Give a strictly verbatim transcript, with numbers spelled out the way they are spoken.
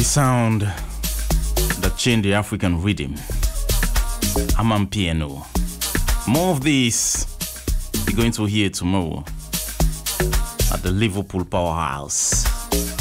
The sound that changed the African rhythm. Amapiano. More of this you're going to hear tomorrow at the Liverpool Powerhouse.